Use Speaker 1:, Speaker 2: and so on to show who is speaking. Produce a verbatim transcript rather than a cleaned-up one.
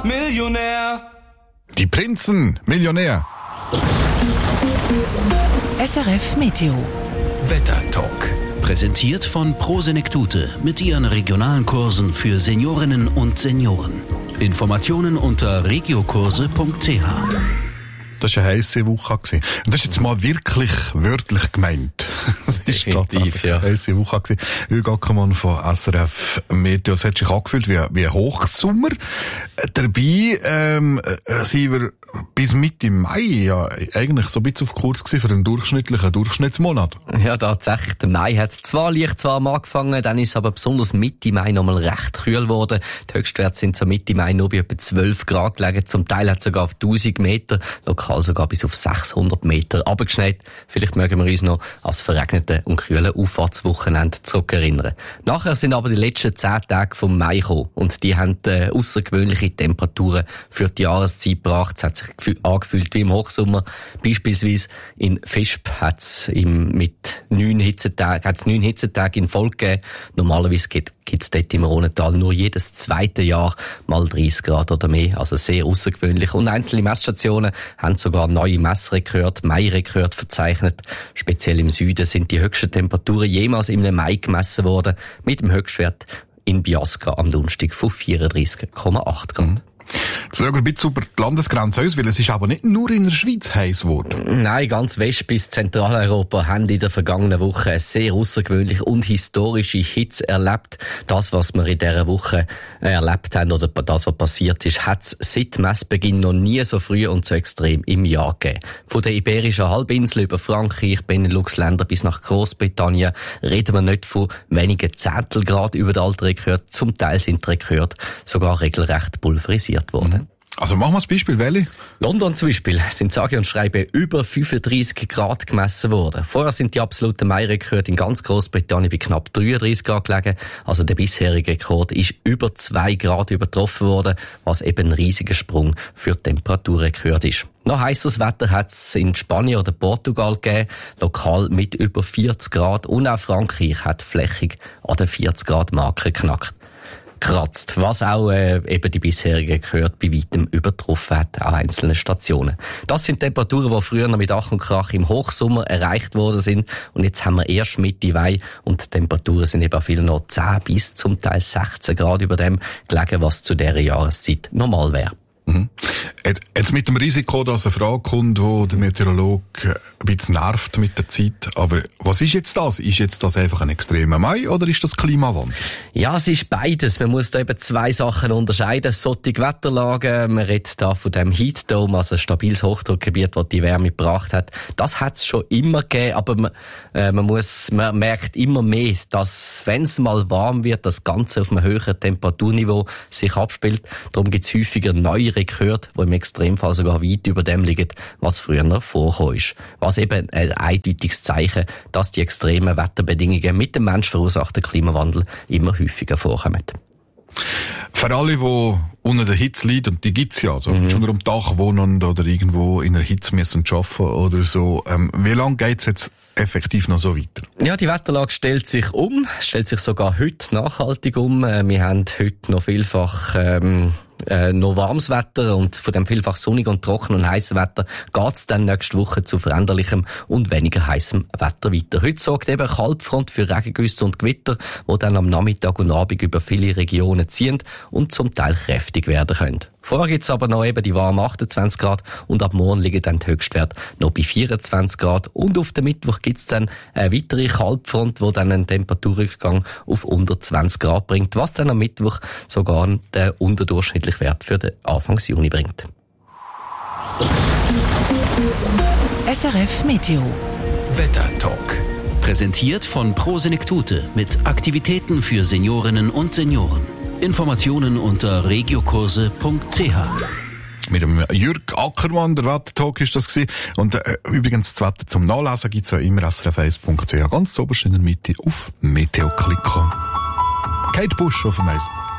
Speaker 1: Millionär.
Speaker 2: Die Prinzen, Millionär.
Speaker 3: S R F Meteo.
Speaker 4: Wettertalk. Präsentiert von Prosenektute mit ihren regionalen Kursen für Seniorinnen und Senioren. Informationen unter regiokurse punkt c h.
Speaker 2: Das war eine heisse Woche. Und das ist jetzt mal wirklich wörtlich gemeint. Das ist
Speaker 5: definitiv, ja.
Speaker 2: Eine heisse Woche. Hugo Ackermann von S R F Meteo. Es hat sich angefühlt wie, wie Hochsommer. Dabei ähm, sind wir bis Mitte Mai ja eigentlich so ein bisschen auf Kurs gewesen für einen durchschnittlichen Durchschnittsmonat.
Speaker 5: Ja, tatsächlich. Der Mai hat zwar leicht zwar angefangen, dann ist es aber besonders Mitte Mai nochmal recht kühl geworden. Die Höchstwerte sind so Mitte Mai nur bei etwa zwölf Grad gelegen. Zum Teil hat es sogar auf tausend Meter, lokal sogar bis auf sechshundert Meter runtergeschneit. Vielleicht mögen wir uns noch als verregnete und kühle Auffahrtswochenende zurückerinnern. Nachher sind aber die letzten zehn Tage vom Mai gekommen und die haben äh, außergewöhnliche Temperaturen für die Jahreszeit gebracht. Es hat sich angefühlt wie im Hochsommer. Beispielsweise in Visp hat es mit neun Hitzetagen, hat es neun Hitzetage in Folge gegeben. Normalerweise gibt es dort im Rhontal nur jedes zweite Jahr mal dreißig Grad oder mehr. Also sehr außergewöhnlich. Und einzelne Messstationen haben sogar neue Messrekorde, Mai-Rekorde verzeichnet. Speziell im Süden sind die höchsten Temperaturen jemals im Mai gemessen worden. Mit dem Höchstwert in Biasca am Donnerstag von vierunddreißig Komma acht Grad. Mhm.
Speaker 2: So ein bisschen über die Landesgrenze aus, weil es ist aber nicht nur in der Schweiz heiß geworden.
Speaker 5: Nein, ganz West- bis Zentraleuropa haben in der vergangenen Woche eine sehr außergewöhnliche und historische Hitze erlebt. Das, was wir in dieser Woche erlebt haben, oder das, was passiert ist, hat es seit Messbeginn noch nie so früh und so extrem im Jahr gegeben. Von der Iberischen Halbinsel über Frankreich, Benelux-Länder bis nach Großbritannien reden wir nicht von wenigen Zehntelgrad über den alten Rekord. Zum Teil sind die Rekorde sogar regelrecht pulverisiert worden.
Speaker 2: Also machen wir das Beispiel, welche?
Speaker 5: London zum Beispiel sind sage und schreibe über fünfunddreißig Grad gemessen worden. Vorher sind die absoluten Mai-Rekorde in ganz Großbritannien bei knapp dreiunddreißig Grad gelegen. Also der bisherige Rekord ist über zwei Grad übertroffen worden, was eben ein riesiger Sprung für Temperaturrekord ist. Noch heisseres Wetter hat es in Spanien oder Portugal gegeben, lokal mit über vierzig Grad. Und auch Frankreich hat flächig an der vierzig Grad Marke geknackt. Kratzt, was auch äh, eben die bisherige gehört bei weitem übertroffen hat an einzelnen Stationen. Das sind Temperaturen, die früher noch mit Ach und Krach im Hochsommer erreicht worden sind und jetzt haben wir erst Mitte Mai und die Temperaturen sind eben viel noch zehn bis zum Teil sechzehn Grad über dem gelegen, was zu dieser Jahreszeit normal wäre.
Speaker 2: Mhm. Jetzt mit dem Risiko, dass eine Frage kommt, wo der Meteorologe ein bisschen nervt mit der Zeit. Aber was ist jetzt das? Ist jetzt das einfach ein extremer Mai oder ist das Klimawandel?
Speaker 5: Ja, es ist beides. Man muss da eben zwei Sachen unterscheiden. Solche Wetterlagen, man redet da von dem Heat Dome, also ein stabiles Hochdruckgebiet, das die Wärme gebracht hat. Das hat es schon immer gegeben, aber man, äh, man muss, man merkt immer mehr, dass, wenn es mal warm wird, das Ganze auf einem höheren Temperaturniveau sich abspielt. Darum gibt es häufiger neue Rekorde, die im Extremfall sogar weit über dem liegen, was früher noch vorgekommen ist. Was eben ein eindeutiges Zeichen, dass die extremen Wetterbedingungen mit dem Mensch verursachten Klimawandel immer häufiger vorkommen.
Speaker 2: Für alle, die unter der Hitze leiden, und die gibt's ja, also mhm. schon am Dach wohnen oder irgendwo in der Hitze müssen arbeiten oder so, ähm, wie lange geht's jetzt effektiv noch so weiter?
Speaker 5: Ja, die Wetterlage stellt sich um, stellt sich sogar heute nachhaltig um. Wir haben heute noch vielfach ähm, äh, noch warmes Wetter und von dem vielfach sonnig und trocken und heißem Wetter geht's dann nächste Woche zu veränderlichem und weniger heißem Wetter weiter. Heute sorgt eben Kaltfront für Regengüsse und Gewitter, die dann am Nachmittag und Abend über viele Regionen ziehen und zum Teil kräftig werden können. Vorher gibt's aber noch eben die warmen achtundzwanzig Grad und ab morgen liegen dann die Höchstwerte noch bei vierundzwanzig Grad und auf den Mittwoch gibt's dann eine weitere Kaltfront, die dann einen Temperaturrückgang auf unter zwanzig Grad bringt, was dann am Mittwoch sogar den unterdurchschnittlichen Wert für den Anfang Juni bringt.
Speaker 3: S R F Meteo.
Speaker 4: Wettertalk. Präsentiert von Prosenektute mit Aktivitäten für Seniorinnen und Senioren. Informationen unter regiokurse punkt c h.
Speaker 2: Mit dem Jürg Ackermann, der Wettertalk ist das gewesen. Und äh, übrigens, das Wetter zum Nachlesen gibt's ja immer s r f eins punkt c h. Ganz oberst in der Mitte auf Meteo klicken. Kate Bush auf dem Eis.